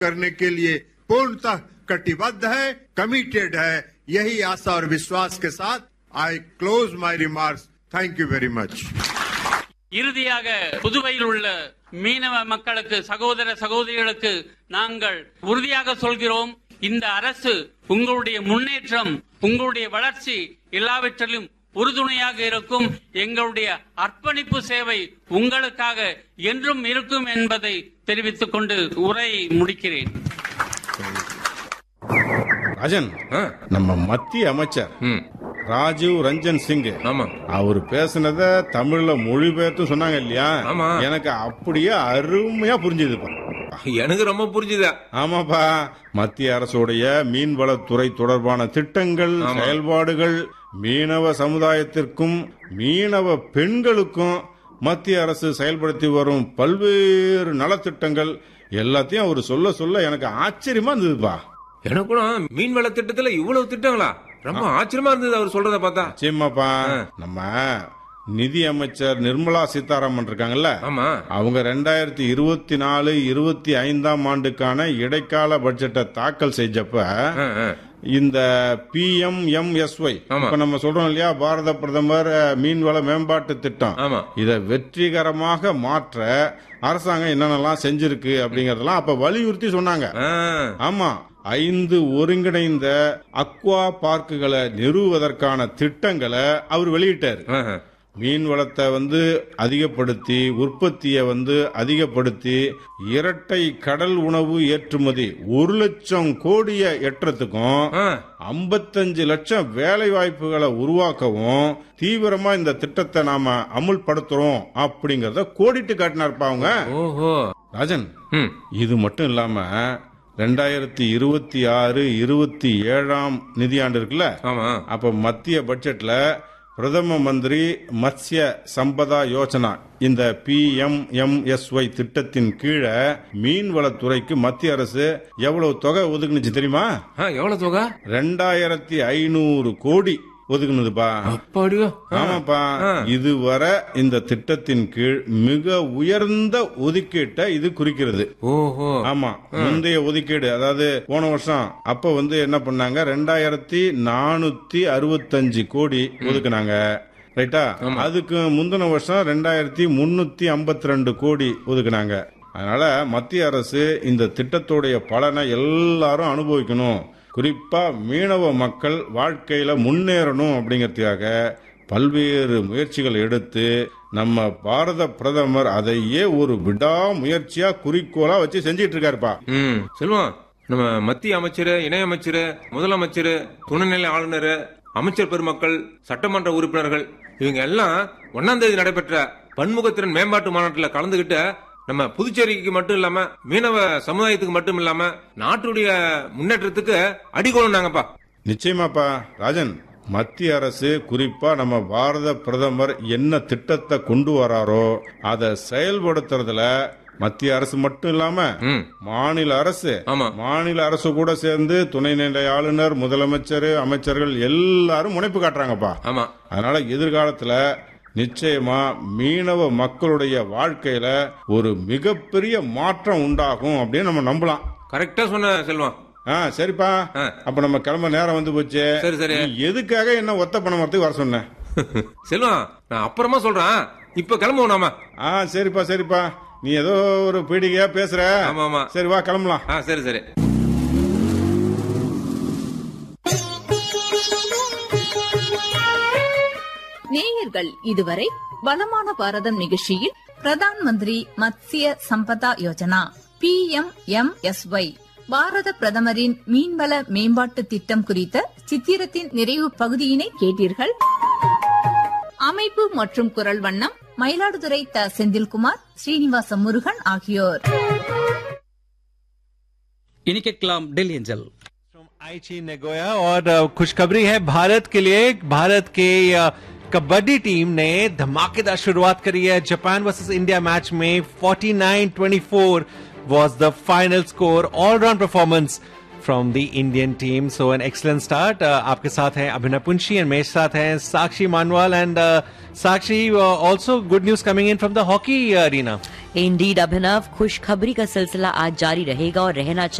करने के लिए पूर्णतः कटिबद्ध है, कमिटेड है। यही आशा और विश्वास के साथ आई close my remarks. Thank you very much. இறுதியாக புதுவையில் உள்ள மீனவ மக்களுக்கு, சகோதர சகோதரிகளுக்கு நாங்கள் உறுதியாக சொல்கிறோம், இந்த அரசு உங்களுடைய முன்னேற்றம், உங்களுடைய வளர்ச்சி எல்லாவற்றிலும் உறுதுணையாக இருக்கும். எங்களுடைய அர்ப்பணிப்பு சேவை உங்களுக்காக என்றும் இருக்கும் என்பதை தெரிவித்துக் கொண்டு உரையை முடிக்கிறேன். ராஜன், நம்ம மத்திய அமைச்சர் ராஜீவ் ரஞ்சன் சிங் அவர் பேசுனத தமிழ்ல மொழிபெயர்த்து சொன்னாங்க இல்லையா? எனக்கு அப்படியே அருமையா புரிஞ்சுதுப்பா. எனக்கு ரொம்ப புரிஞ்சுதா? ஆமாப்பா, மத்திய அரசுடைய மீன்வளத்துறை தொடர்பான திட்டங்கள், செயல்பாடுகள் மீனவ சமுதாயத்திற்கும் மீனவ பெண்களுக்கும் மத்திய அரசு செயல்படுத்தி வரும் பல்வேறு நலத்திட்டங்கள் எல்லாத்தையும் அவர் சொல்ல சொல்ல எனக்கு ஆச்சரியமா இருந்ததுப்பா. எனக்கு கூட மீன்வள திட்டத்துல இவ்வளவு திட்டங்களா? ரொம்ப ஆச்சரியமா இருந்தது அவர் சொல்றத பார்த்தா. நிச்சயமாப்பா, நம்ம நிதி அமைச்சர் நிர்மலா சீதாராமன் இருக்காங்கல்ல, அவங்க 2024-25 ஆண்டுக்கான இடைக்கால பட்ஜெட்டை தாக்கல் செஞ்சப்ப இந்த PMMSY இப்ப நம்ம சொல்றோம் இல்லையா, பாரத பிரதமர் மீன்வள மேம்பாட்டு திட்டம், இத வெற்றிகரமாக மாற்ற அரசாங்கம் என்னென்னலாம் செஞ்சிருக்கு அப்படிங்கறதெல்லாம் அப்ப வலியுறுத்தி சொன்னாங்க. ஆமா, 5 ஒருங்கிணைந்த அக்வா பார்க்குகளை நிறுவுவதற்கான திட்டங்களை அவர் வெளியிட்டார். மீன் வளத்தை அதிகப்படுத்தி, உற்பத்தியை அதிகப்படுத்தி, இரட்டை கடல் உணவு ஏற்றுமதி 1 லட்சம் கோடியை எட்டுறதுக்கும் 55 லட்சம் வேலை வாய்ப்புகளை உருவாக்கவும் தீவிரமா இந்த திட்டத்தை நாம அமுல்படுத்துறோம் அப்படிங்கறத கோடிட்டு காட்டினார்ப்பா அவங்க. ராஜன், இது மட்டும் இல்லாம 2026-27 நிதியாண்டு இருக்குல்ல, அப்ப மத்திய பட்ஜெட்ல பிரதம மந்திரி மத்ஸ்ய சம்பதா யோஜனா, இந்த PMMSY திட்டத்தின் கீழே மீன்வளத்துறைக்கு மத்திய அரசு எவ்வளவு தொகை ஒதுக்குனுச்சு தெரியுமா? எவ்வளவு தொகை? 2500 கோடி ஒதுக்குனதுப்பா. ஆமாப்பா, இதுவரை இந்த திட்டத்தின் கீழ் மிக உயர்ந்த ஒதுக்கீட்டை இது குறிக்கிறது. ஆமா, முந்தைய ஒதுக்கீடு, அதாவது போன வருஷம் அப்ப என்ன பண்ணாங்க, 2465 கோடி ஒதுக்குனாங்க. ரைட்டா? அதுக்கு முந்தின வருஷம் 2352 கோடி ஒதுக்குனாங்க. அதனால மத்திய அரசு இந்த திட்டத்துடைய பலனை எல்லாரும் அனுபவிக்கணும், குறிப்பா மீனவ மக்கள் வாழ்க்கையில முன்னேறணும் அப்படிங்கறதுக்காக பல்வேறு முயற்சிகள் எடுத்து நம்ம பாரத பிரதமர் அதையே ஒரு விடாமுயற்சியா குறிக்கோளா வச்சு செஞ்சிட்டு இருக்காருப்பா. செல்வம், நம்ம மத்திய அமைச்சர், இணையமைச்சர், முதலமைச்சர், துணைநிலை ஆளுநர், அமைச்சர் பெருமக்கள், சட்டமன்ற உறுப்பினர்கள் இவங்க எல்லாம் 1ஆம் தேதி நடைபெற்ற பன்முகத்திறன் மேம்பாட்டு மாநாட்டில் கலந்துகிட்டு நம்ம புதுச்சேரிக்கு மட்டும் இல்லாம மீனவ சமுதாயத்துக்கு மட்டும் இல்லாம நாட்டுடைய முன்னேற்றத்துக்கு அடிகோலுனாங்கப்பா. நிச்சயமாப்பா ராஜன், மத்திய அரசு குறிப்பா நம்ம பாரத பிரதமர் என்ன திட்டத்தை கொண்டு வராரோ அதை செயல்படுத்துறதுல மத்திய அரசு மட்டும் இல்லாம மாநில அரசு கூட சேர்ந்து துணைநிலை ஆளுநர், முதலமைச்சர், அமைச்சர்கள் எல்லாரும் முனைப்பு காட்டுறாங்கப்பா. அதனால எதிர்காலத்துல நிச்சயமா மீனவ மக்களுடைய வாழ்க்கையில ஒரு மிகப்பெரிய மாற்றம் உண்டாகும் அப்படின்னு நம்ம நம்பலாம். கரெக்டா சொன்ன செல்வம். சரிப்பா, அப்ப நம்ம கிளம்ப நேரம் வந்து போச்சு. சரி, எதுக்காக என்ன ஒத்த பணம் வரத்துக்கு வர சொன்ன? செல்வம், நான் அப்புறமா சொல்றேன், இப்ப கிளம்புவோம் நாம. சரிப்பா, நீ ஏதோ ஒரு பீடிகையா பேசுற. சரி, வா கிளம்பலாம். சரி. நேயர்கள் இதுவரை வளமான பாரதம் நிகழ்ச்சியில் பிரதான் மந்திரி மத்ஸ்ய சம்பதா யோஜனா PMMSY பாரத பிரதமரின் மீன்வள மேம்பாட்டு திட்டம் குறித்த சித்திரத்தின் நிறைவு பகுதியினை கேட்டீர்கள். அமைப்பு மற்றும் குரல் வண்ணம் மயிலாடுதுறை த. செந்தில்குமார், ஸ்ரீனிவாச முருகன் ஆகியோர். इन्हीं के कलाम डेली एंजल आईची नेगोया। और खुशखबरी है भारत के लिए, भारत के कबड्डी टीम ने धमाकेदार शुरुआत करी है। जापान वर्सेस इंडिया मैच में 49-24 was the final score. All round performance from the Indian team. So an excellent start. आपके साथ हैं अभिनव पुंशी and मेरे साथ हैं साक्षी मानवाल and Sakshi, also good news coming in from the hockey arena. Indeed, Abhinav, खुशखबरी का सिलसिला आज जारी रहेगा और रहना चाहिए.